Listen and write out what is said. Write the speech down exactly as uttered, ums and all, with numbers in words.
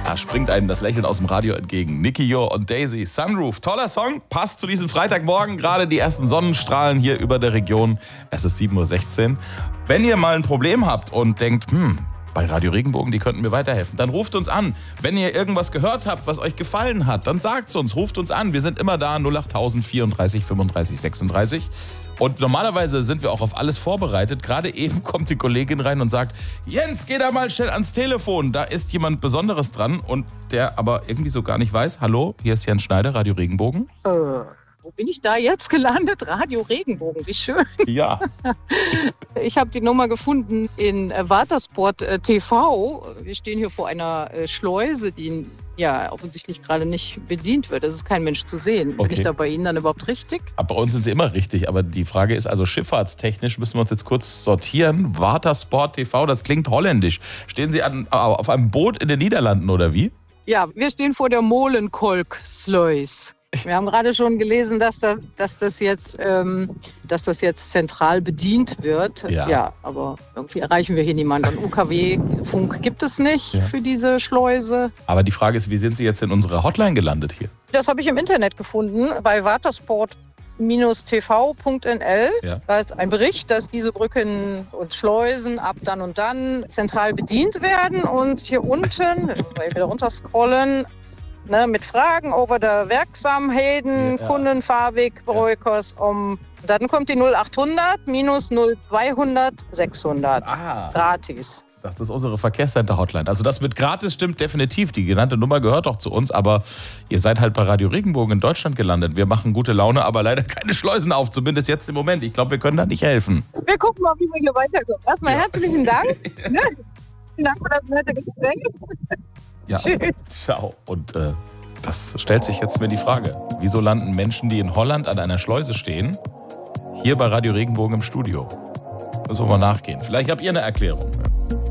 Da springt einem das Lächeln aus dem Radio entgegen. Nicky Jo und Daisy, Sunroof. Toller Song, passt zu diesem Freitagmorgen. Gerade die ersten Sonnenstrahlen hier über der Region. Es ist sieben Uhr sechzehn. Wenn ihr mal ein Problem habt und denkt, hm, bei Radio Regenbogen, die könnten mir weiterhelfen, dann ruft uns an. Wenn ihr irgendwas gehört habt, was euch gefallen hat, dann sagt's uns, ruft uns an. Wir sind immer da, null acht null null vierunddreißig fünfunddreißig sechsunddreißig. Und normalerweise sind wir auch auf alles vorbereitet. Gerade eben kommt die Kollegin rein und sagt, Jens, geh da mal schnell ans Telefon. Da ist jemand Besonderes dran und der aber irgendwie so gar nicht weiß. Hallo, hier ist Jens Schneider, Radio Regenbogen. Äh, wo bin ich da jetzt gelandet? Radio Regenbogen, wie schön. Ja. Ich habe die Nummer gefunden in Watersport T V. Wir stehen hier vor einer Schleuse, die ja offensichtlich gerade nicht bedient wird. Es ist kein Mensch zu sehen. Okay. Bin ich da bei Ihnen dann überhaupt richtig? Aber bei uns sind sie immer richtig. Aber die Frage ist also, schifffahrtstechnisch müssen wir uns jetzt kurz sortieren. Watersport T V, das klingt holländisch. Stehen Sie an, auf einem Boot in den Niederlanden oder wie? Ja, wir stehen vor der Molenkolk-Sluice. Wir haben gerade schon gelesen, dass, da, dass, das jetzt, ähm, dass das jetzt zentral bedient wird. Ja. Ja, aber irgendwie erreichen wir hier niemanden. Und U K W-Funk gibt es nicht Ja. für diese Schleuse. Aber die Frage ist, wie sind Sie jetzt in unserer Hotline gelandet hier? Das habe ich im Internet gefunden, bei watersport T V Punkt N L. Ja. Da ist ein Bericht, dass diese Brücken und Schleusen ab dann und dann zentral bedient werden. Und hier unten, jetzt muss ich wieder runterscrollen, ne, mit Fragen over der Werksamheden, Ja. Kunden, Fahrweg, Brückers, um. Dann kommt die null acht hundert minus null zweihundert sechshundert. Ah. Gratis. Das ist unsere Verkehrscenter-Hotline. Also das mit gratis stimmt definitiv. Die genannte Nummer gehört doch zu uns, aber ihr seid halt bei Radio Regenbogen in Deutschland gelandet. Wir machen gute Laune, aber leider keine Schleusen auf, zumindest jetzt im Moment. Ich glaube, wir können da nicht helfen. Wir gucken mal, wie wir hier weiterkommen. Erstmal Ja. herzlichen Dank. Ne? Vielen Dank für das nette Gespräch. Ja. Tschüss. Ciao. Und äh, das stellt sich jetzt mir die Frage, wieso landen Menschen, die in Holland an einer Schleuse stehen, hier bei Radio Regenbogen im Studio? Müssen wir mal nachgehen. Vielleicht habt ihr eine Erklärung.